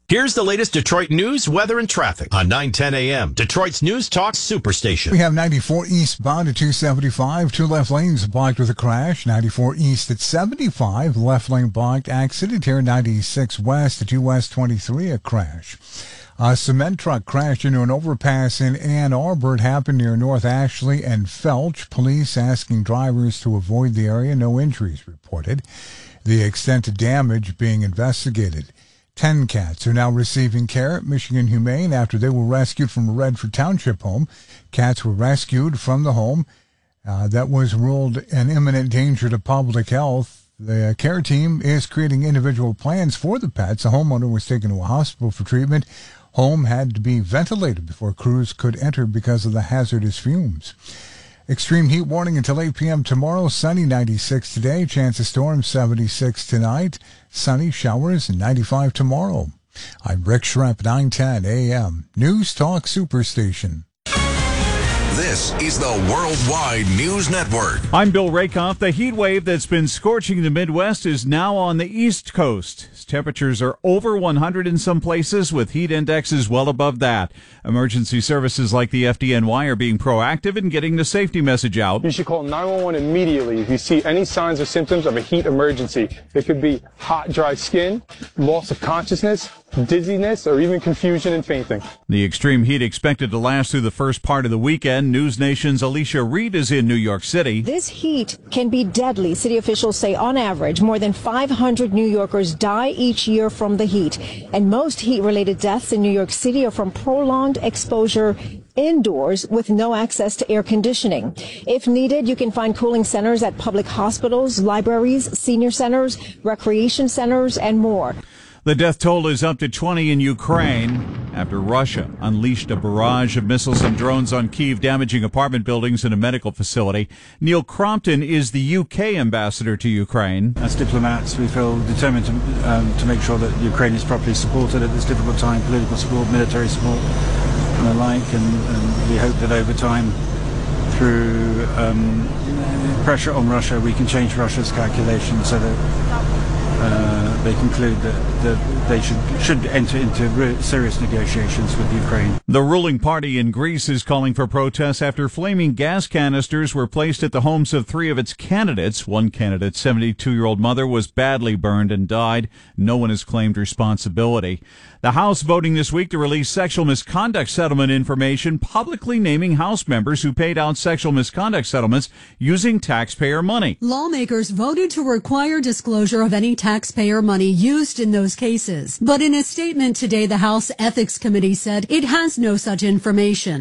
Here's the latest Detroit news, weather, and traffic on 9:10 a.m. Detroit's News Talk Superstation. We have 94 eastbound at 275, two left lanes blocked with a crash. 94 east at 75, left lane blocked. Accident here, 96 west at 2 west 23, a crash. A cement truck crashed into an overpass in Ann Arbor. It happened near North Ashley and Felch. Police asking drivers to avoid the area. No injuries reported. The extent of damage being investigated. 10 cats are now receiving care at Michigan Humane after they were rescued from a Redford Township home. Cats were rescued from the home that was ruled an imminent danger to public health. The care team is creating individual plans for the pets. The homeowner was taken to a hospital for treatment. Home had to be ventilated before crews could enter because of the hazardous fumes. Extreme heat warning until 8 p.m. tomorrow. Sunny, 96 today. Chance of storms, 76 tonight. Sunny, showers, 95 tomorrow. I'm Rick Schrepp, 9:10 a.m. News Talk Superstation. This is the Worldwide News Network. I'm Bill Rakoff. The heat wave that's been scorching the Midwest is now on the East Coast. Temperatures are over 100 in some places, with heat indexes well above that. Emergency services like the FDNY are being proactive in getting the safety message out. You should call 911 immediately if you see any signs or symptoms of a heat emergency. It could be hot, dry skin, loss of consciousness, dizziness, or even confusion and fainting. The extreme heat expected to last through the first part of the weekend. News Nation's Alicia Reed is in New York City. This heat can be deadly. City officials say on average, more than 500 New Yorkers die each year from the heat. And most heat-related deaths in New York City are from prolonged exposure indoors with no access to air conditioning. If needed, you can find cooling centers at public hospitals, libraries, senior centers, recreation centers, and more. The death toll is up to 20 in Ukraine after Russia unleashed a barrage of missiles and drones on Kyiv, damaging apartment buildings and a medical facility. Neil Crompton is the UK ambassador to Ukraine. As diplomats, we feel determined to make sure that Ukraine is properly supported at this difficult time, political support, military support, and the like, and we hope that over time, through pressure on Russia, we can change Russia's calculations so that they conclude that they should enter into serious negotiations with Ukraine. The ruling party in Greece is calling for protests after flaming gas canisters were placed at the homes of three of its candidates. One candidate's 72-year-old mother was badly burned and died. No one has claimed responsibility. The House voting this week to release sexual misconduct settlement information, publicly naming House members who paid out sexual misconduct settlements using taxpayer money. Lawmakers voted to require disclosure of any taxpayer money used in those cases. But in a statement today, the House Ethics Committee said it has no such information.